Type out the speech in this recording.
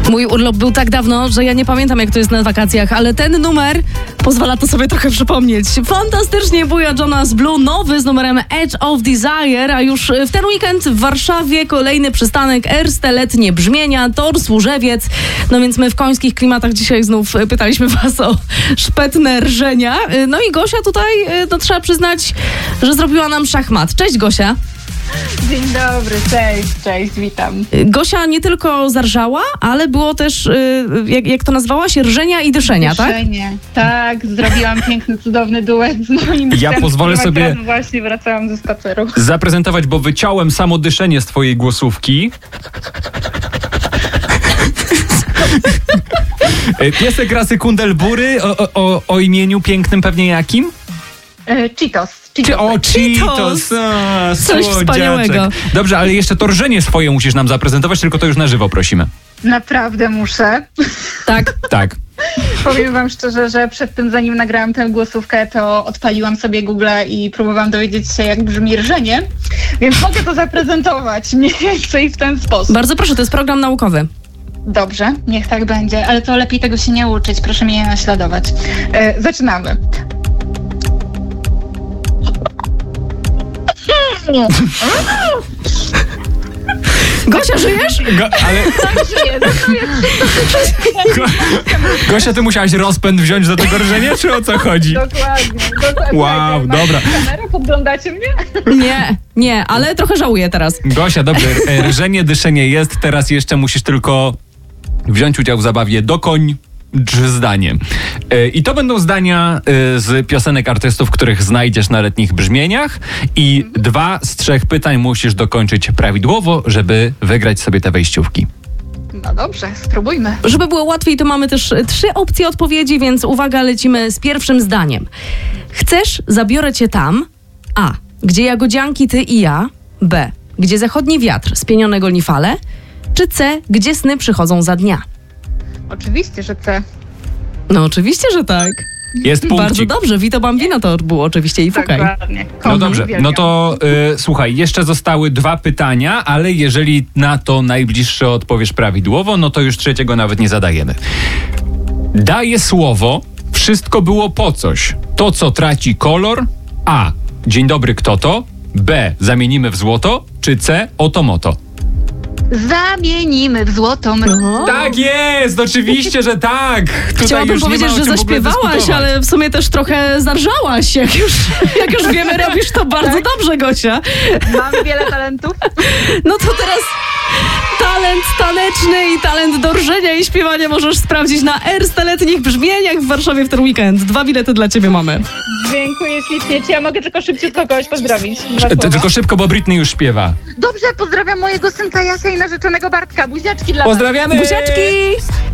Mój urlop był tak dawno, że ja nie pamiętam, jak to jest na wakacjach, ale ten numer pozwala to sobie trochę przypomnieć. Fantastycznie buja Jonas Blue, nowy z numerem Edge of Desire, a już w ten weekend w Warszawie kolejny przystanek Erste Letnie Brzmienia, Tor Służewiec. No więc my w końskich klimatach dzisiaj znów pytaliśmy was o szpetne rżenia. No i Gosia tutaj, no trzeba przyznać, że zrobiła nam szachmat. Cześć Gosia. Dzień dobry, cześć, witam. Gosia nie tylko zarżała, ale było też, jak to nazwałaś, rżenia i dyszenia, Dyszenie. Tak, zrobiłam piękny, cudowny duet z moim Ja pozwolę sobie właśnie wracałam ze spaceru. zaprezentować, bo wyciąłem samo dyszenie z twojej głosówki. Piesek rasy Kundelbury o imieniu pięknym pewnie jakim? Cheetos. Cheetos. Coś wspaniałego. Dobrze, ale jeszcze to rżenie swoje musisz nam zaprezentować, tylko to już na żywo prosimy. Naprawdę muszę. Tak. Powiem wam szczerze, że przed tym, zanim nagrałam tę głosówkę, to odpaliłam sobie Google'a i próbowałam dowiedzieć się, jak brzmi rżenie, więc mogę to zaprezentować mniej więcej w ten sposób. Bardzo proszę, to jest program naukowy. Dobrze, niech tak będzie, ale to lepiej tego się nie uczyć, proszę mnie nie naśladować. Zaczynamy. Gosia, żyjesz? Ale Tak żyję, Gosia, ty musiałaś rozpęd wziąć do tego rżenia, czy o co chodzi? Dokładnie. Wow, dobra. Kamerę, podglądacie mnie? Nie, ale trochę żałuję teraz. Gosia, dobrze, rżenie, dyszenie jest, teraz jeszcze musisz tylko wziąć udział w zabawie dokoń zdanie. I to będą zdania z piosenek artystów, których znajdziesz na letnich brzmieniach i 2 z 3 pytań musisz dokończyć prawidłowo, żeby wygrać sobie te wejściówki. No dobrze, spróbujmy. Żeby było łatwiej, to mamy też 3 opcje odpowiedzi, więc uwaga, lecimy z pierwszym zdaniem. Chcesz, zabiorę cię tam. A. Gdzie jagodzianki, ty i ja. B. Gdzie zachodni wiatr, spienione goni fale. Czy C. Gdzie sny przychodzą za dnia. Oczywiście, że C. No oczywiście, że tak. Jest punkcik. Bardzo dobrze, Vito Bambino to było oczywiście i Fukaj. Dokładnie. No dobrze, no to słuchaj, jeszcze zostały 2 pytania, ale jeżeli na to najbliższe odpowiesz prawidłowo, no to już trzeciego nawet nie zadajemy. Daję słowo, wszystko było po coś. To, co traci kolor. A. Dzień dobry, kto to? B. Zamienimy w złoto. Czy C. Oto moto. Zamienimy w złoto. Tak jest, oczywiście, że tak. Tutaj Chciałabym już nie powiedzieć, ma o że czym w ogóle zaśpiewałaś, dyskutować. ale w sumie też trochę zarżałaś, jak już wiemy, robisz to bardzo dobrze, Gosia. Mam wiele talentów. No to teraz talent taneczny i talent do rżenia i śpiewania możesz sprawdzić na Erste Letnich Brzmieniach w Warszawie w ten weekend. 2 bilety dla ciebie mamy. Dziękuję ślicznie. Czy ja mogę tylko szybciutko kogoś pozdrowić? Tylko szybko, bo Britney już śpiewa. Dobrze, pozdrawiam mojego synka Jasia i narzeczonego Bartka. Buziaczki dla was. Pozdrawiamy! Buziaczki!